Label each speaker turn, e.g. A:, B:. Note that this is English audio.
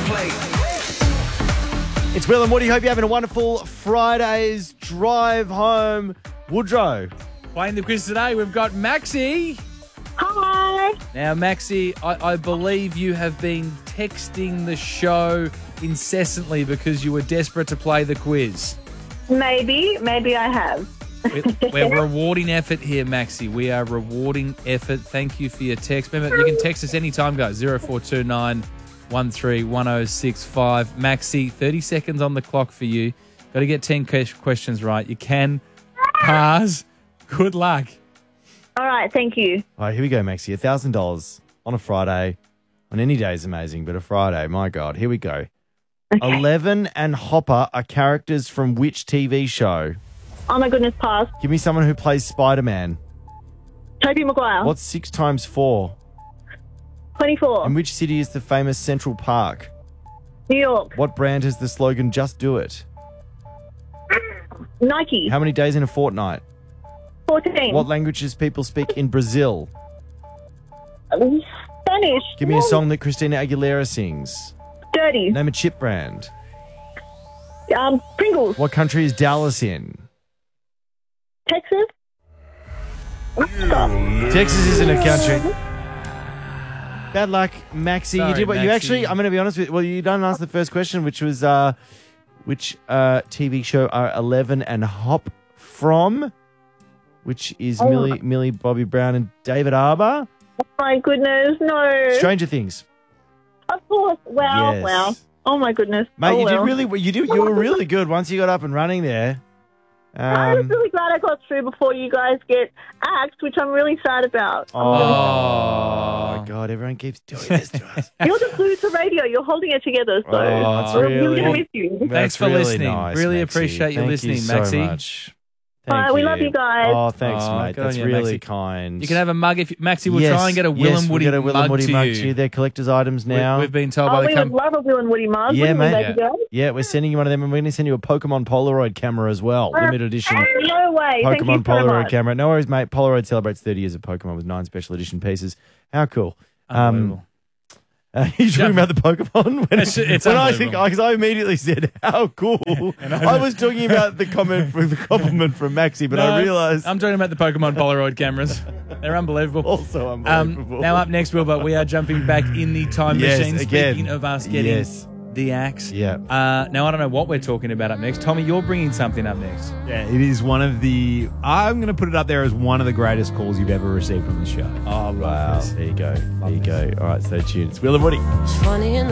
A: It's Will and Woody. Hope you're having a wonderful Friday's drive home. Woodrow.
B: Playing the quiz today, we've got Maxie.
C: Hi.
B: Now, Maxie, I believe you have been texting the show incessantly because you were desperate to play the quiz.
C: Maybe I have.
B: We're rewarding effort here, Maxie. We are rewarding effort. Thank you for your text. Remember, you can text us anytime, guys. 0429 131065. Maxie, 30 seconds on the clock for you. Got to get 10 questions right. You can pass. Good luck.
C: All right, thank you.
A: All right, here we go, Maxie. $1,000 on a Friday. On any day is amazing, but a Friday, my God. Here we go.
C: Okay.
A: Eleven and Hopper are characters from which TV show?
C: Oh my goodness, pass.
A: Give me someone who plays Spider-Man.
C: Tobey Maguire.
A: What's 6 times 4?
C: 24.
A: In which city is the famous Central Park?
C: New York.
A: What brand has the slogan Just Do It?
C: Nike.
A: How many days in a fortnight?
C: 14.
A: What languages people speak in Brazil?
C: Spanish.
A: Give me a song that Christina Aguilera sings.
C: Dirty.
A: Name a chip brand.
C: Pringles.
A: What country is Dallas in?
C: Texas.
A: Texas isn't a country. Bad luck, Maxie.
B: Sorry,
A: you did what you
B: Maxie.
A: actually, I'm going to be honest with you. Well, you don't answer the first question, which was which TV show are 11 and Hop from? Which is Millie Bobby Brown and David Arbor.
C: Oh my goodness, no.
A: Stranger Things.
C: Of course. Wow,
A: Yes.
C: wow. Oh my goodness.
A: Mate, you did
C: well.
A: really, you were really good once you got up and running there.
C: I was really glad I got through before you guys get axed, which I'm really sad about.
A: Oh, God, everyone keeps doing this to us.
C: You're the glue to radio. You're holding it together. So
A: that's
C: we're
A: really,
C: going to miss you.
B: Thanks
A: that's
B: for
A: really
B: listening.
A: nice,
B: Really
A: Maxie.
B: appreciate you
A: Thank
B: listening,
A: so
B: Maxie.
A: much. Thank
C: We love you guys.
A: Oh, thanks,
B: Oh,
A: mate.
B: good on
A: That's
B: you,
A: really
B: Maxie.
A: kind.
B: You can have a mug if Maxie will
A: Yes,
B: try and get a Will and Woody
A: we'll get a Will and Woody
B: mug
A: mug
B: to
A: to you.
B: you.
A: They're collector's items now.
B: We've been told by the
C: We would
B: company.
C: love a Will and Woody mug.
A: Yeah,
C: wouldn't we,
A: mate.
C: baby girl?
A: Yeah, we're sending you one of them, and we're going to send you a Pokemon Polaroid camera as well. Limited edition
C: No way. Thank you
A: Pokemon
C: so
A: Polaroid
C: much.
A: camera. No worries, mate. Polaroid celebrates 30 years of Pokemon with 9 special edition pieces. How cool.
B: Unbelievable.
A: You talking about the Pokemon?
B: It's unbelievable.
A: Because I immediately said, how cool. I was talking about the compliment from Maxie, but I realised
B: I'm talking about the Pokemon Polaroid cameras. They're unbelievable.
A: also unbelievable.
B: Now up next, Wilbur, we are jumping back in the time
A: Yes,
B: machine.
A: again.
B: Speaking of us getting
A: Yes.
B: the axe.
A: Yeah.
B: Now I don't know what we're talking about up next. Tommy, you're bringing something up next.
D: Yeah, it is one of the. I'm going to put it up there as one of the greatest calls you've ever received on the show.
B: Oh,
A: Wow. There you go. There you go. All right, stay tuned. It's Will and Woody.
E: Funny in the